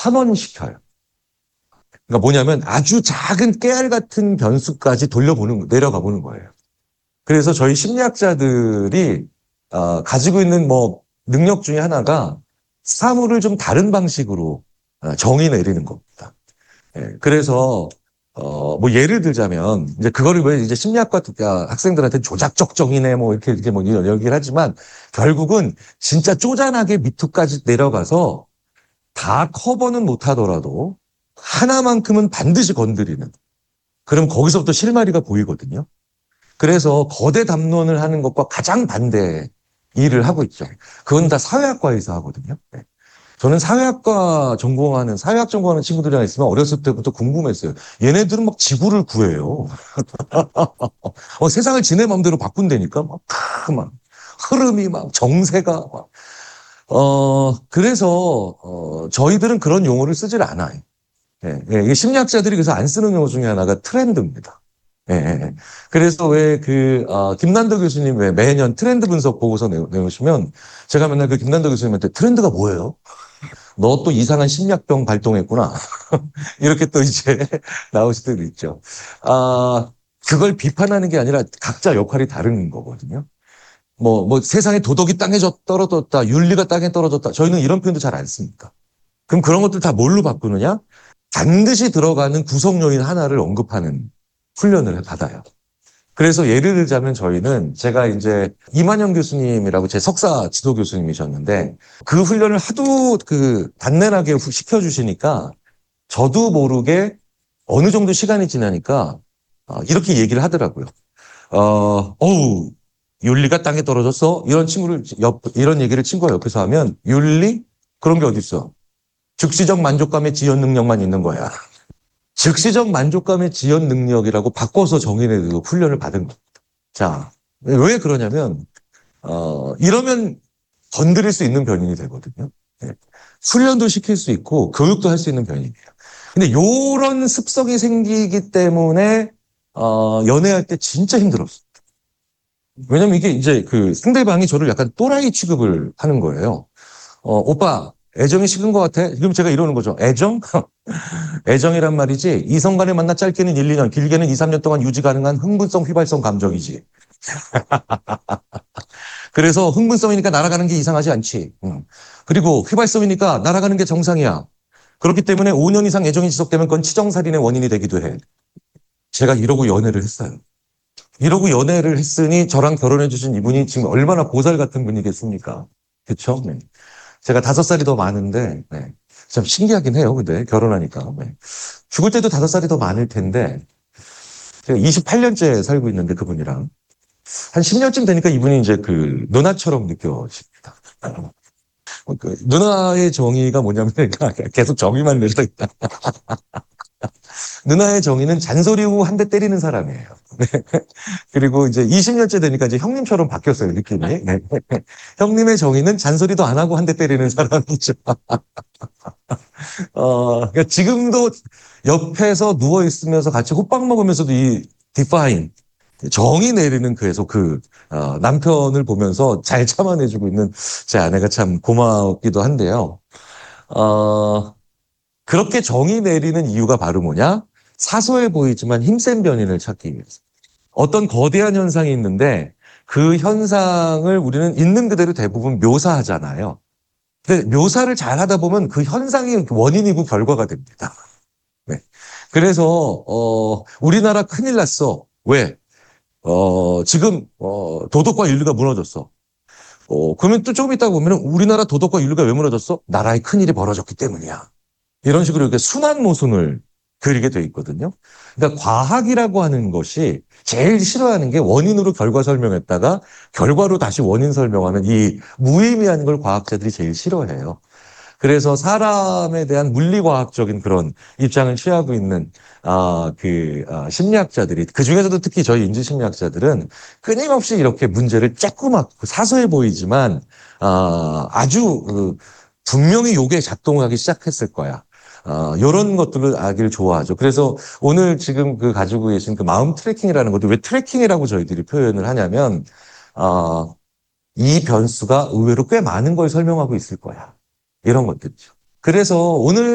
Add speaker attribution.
Speaker 1: 환원시켜요. 그러니까 뭐냐면 아주 작은 깨알 같은 변수까지 내려가 보는 거예요. 그래서 저희 심리학자들이 가지고 있는 뭐 능력 중에 하나가 사물을 좀 다른 방식으로 정의 내리는 겁니다. 예, 그래서 뭐 예를 들자면 이제 그거를 왜 이제 심리학과 학생들한테 조작적 정의네 뭐 이렇게 뭐 이런 얘기를 하지만 결국은 진짜 쪼잔하게 밑으로까지 내려가서 다 커버는 못하더라도 하나만큼은 반드시 건드리는. 그럼 거기서부터 실마리가 보이거든요. 그래서 거대 담론을 하는 것과 가장 반대 일을 하고 있죠. 그건 다 사회학과에서 하거든요. 네. 저는 사회학 전공하는 친구들이랑 있으면 어렸을 때부터 궁금했어요. 얘네들은 막 지구를 구해요. 세상을 지네 맘대로 바꾼다니까. 막 흐름이 막 정세가 막. 그래서, 저희들은 그런 용어를 쓰질 않아요. 예, 예, 이게 심리학자들이 그래서 안 쓰는 용어 중에 하나가 트렌드입니다. 예, 예. 예. 그래서 왜 김난도 교수님 왜 매년 트렌드 분석 보고서 내오시면 제가 맨날 그 김난도 교수님한테 트렌드가 뭐예요? 너 또 이상한 심리학병 발동했구나. 이렇게 또 이제 나오실 때도 있죠. 그걸 비판하는 게 아니라 각자 역할이 다른 거거든요. 뭐 세상에 도덕이 땅에 떨어졌다, 윤리가 땅에 떨어졌다. 저희는 이런 표현도 잘 안 씁니다. 그럼 그런 것들 다 뭘로 바꾸느냐? 반드시 들어가는 구성 요인 하나를 언급하는 훈련을 받아요. 그래서 예를 들자면 저희는 제가 이제 이만영 교수님이라고 제 석사 지도 교수님이셨는데 그 훈련을 하도 단내나게 시켜주시니까 저도 모르게 어느 정도 시간이 지나니까 이렇게 얘기를 하더라고요. 어우, 윤리가 땅에 떨어졌어? 이런 얘기를 친구가 옆에서 하면 윤리? 그런 게 어딨어? 즉시적 만족감의 지연 능력만 있는 거야. 즉시적 만족감의 지연 능력이라고 바꿔서 정의내도 훈련을 받은 겁니다. 자, 왜 그러냐면, 이러면 건드릴 수 있는 변인이 되거든요. 네. 훈련도 시킬 수 있고, 교육도 할 수 있는 변인이에요. 근데 요런 습성이 생기기 때문에, 연애할 때 진짜 힘들었어요. 왜냐면 이게 이제 상대방이 저를 약간 또라이 취급을 하는 거예요. 오빠, 애정이 식은 것 같아? 그럼 제가 이러는 거죠. 애정? 애정이란 말이지 이성 간에 만나 짧게는 1, 2년, 길게는 2, 3년 동안 유지 가능한 흥분성 휘발성 감정이지. 그래서 흥분성이니까 날아가는 게 이상하지 않지. 그리고 휘발성이니까 날아가는 게 정상이야. 그렇기 때문에 5년 이상 애정이 지속되면 그건 치정살인의 원인이 되기도 해. 제가 이러고 연애를 했어요. 이러고 연애를 했으니 저랑 결혼해 주신 이분이 지금 얼마나 보살 같은 분이겠습니까? 그렇죠? 네. 제가 5살이 더 많은데 네. 참 신기하긴 해요. 근데 결혼하니까. 네. 죽을 때도 5살이 더 많을 텐데 제가 28년째 살고 있는데 그분이랑 한 10년쯤 되니까 이분이 이제 누나처럼 느껴집니다. 누나의 정의가 뭐냐면 계속 정의만 내서 있다. 누나의 정의는 잔소리 후 한 대 때리는 사람이에요. 네. 그리고 이제 20년째 되니까 이제 형님처럼 바뀌었어요, 느낌이. 네. 형님의 정의는 잔소리도 안 하고 한 대 때리는 사람이죠. 그러니까 지금도 옆에서 누워 있으면서 같이 호빵 먹으면서도 이 디파인 정의 내리는 남편을 보면서 잘 참아내주고 있는 제 아내가 참 고맙기도 한데요. 어, 그렇게 정의 내리는 이유가 바로 뭐냐? 사소해 보이지만 힘센 변인을 찾기 위해서. 어떤 거대한 현상이 있는데 그 현상을 우리는 있는 그대로 대부분 묘사하잖아요. 근데 묘사를 잘 하다 보면 그 현상이 원인이고 결과가 됩니다. 네. 그래서, 우리나라 큰일 났어. 왜? 지금, 도덕과 윤리가 무너졌어. 그러면 또 조금 있다 보면 우리나라 도덕과 윤리가 왜 무너졌어? 나라에 큰일이 벌어졌기 때문이야. 이런 식으로 이렇게 순환 모순을 그리게 돼 있거든요. 그러니까 과학이라고 하는 것이 제일 싫어하는 게 원인으로 결과 설명했다가 결과로 다시 원인 설명하는 이 무의미한 걸 과학자들이 제일 싫어해요. 그래서 사람에 대한 물리과학적인 그런 입장을 취하고 있는 심리학자들이 그 중에서도 특히 저희 인지심리학자들은 끊임없이 이렇게 문제를 쬐끄맣고 사소해 보이지만 아주 분명히 요게 작동하기 시작했을 거야. 요런 것들을 알기를 좋아하죠. 그래서 오늘 지금 가지고 계신 마음 트래킹이라는 것도 왜 트래킹이라고 저희들이 표현을 하냐면 이 변수가 의외로 꽤 많은 걸 설명하고 있을 거야. 이런 것들이죠. 그래서 오늘